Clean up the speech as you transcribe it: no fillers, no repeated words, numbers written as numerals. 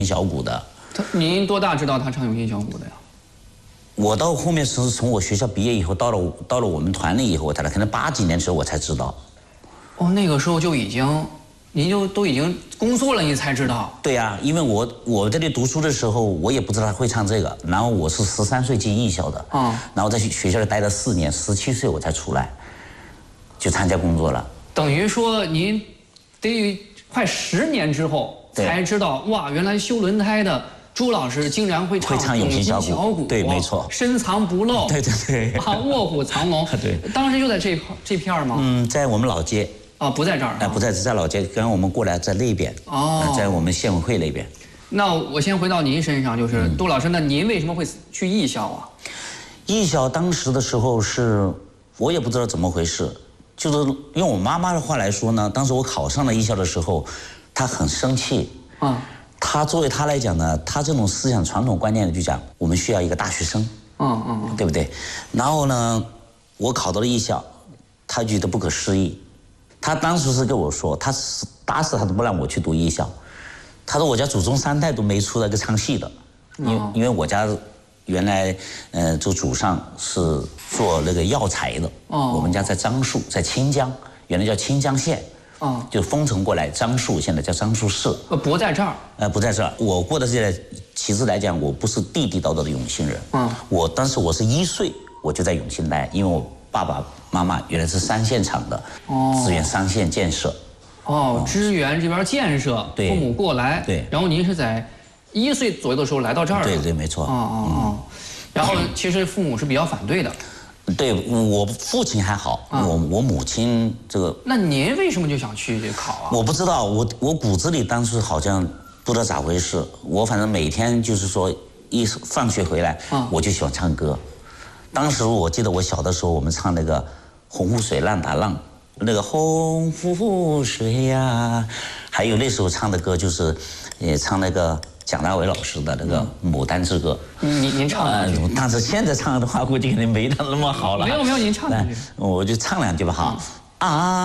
小鼓的。 您多大知道他唱永庆小鼓的呀？ 我到后面是从我学校毕业以后，到了我们团里以后，我才可能80几年的时候我才知道。 哦，那个时候就已经，您就都已经工作了，您才知道。 对呀、因为我在这里读书的时候，我也不知道他会唱这个。然后我是13岁进艺校的，然后在学校里待了4年，17岁我才出来，就参加工作了。 等于说您得快10年之后才知道，哇，原来修轮胎的朱老师竟然会唱永庆小鼓。 对，没错， 深藏不露。 对对对， 啊，卧虎藏龙。 对， 当时就在这片儿吗？ 在我们老街。 啊，不在这儿。 不在老街，跟我们过来在那边。在我们县委会那边。 那我先回到您身上，就是杜老师，那您为什么会去艺校啊？ 艺校当时的时候我也不知道怎么回事，就是用我妈妈的话来说呢，当时我考上了艺校的时候，她很生气。她作为她来讲呢，她这种思想传统观念就讲，我们需要一个大学生。对不对？然后呢，我考到了艺校，她觉得不可思议。他当时是跟我说，他打死他都不让我去读艺校。他说我家祖宗3代都没出来个唱戏的，因为我家原来就祖上是做那个药材的。我们家在樟树，在清江，原来叫清江县。就封城过来，樟树现在叫樟树市。 不在这儿。 不在这儿。我过的现在其实来讲，我不是地地道道的永庆人。当时我是1岁我就在永庆待，因为我爸爸妈妈原来是3线厂的，支援3线建设。 支援这边建设，父母过来， 对， 然后您是在1岁左右的时候来到这儿的。 对，没错。 然后其实父母是比较反对的。 对，我父亲还好，我母亲这个。 那您为什么就想去考啊？ 我不知道，我骨子里当时好像不知道咋回事，我反正每天就是说一放学回来，我就喜欢唱歌。当时我记得我小的时候，我们唱那个《洪湖水浪打浪》，那个洪湖水呀，还有那时候唱的歌就是也唱那个蒋大为老师的那个《牡丹之歌》。 您唱两句。 但是现在唱的话，估计肯定没他那么好了。 没有，您唱两句。 我就唱2句吧哈。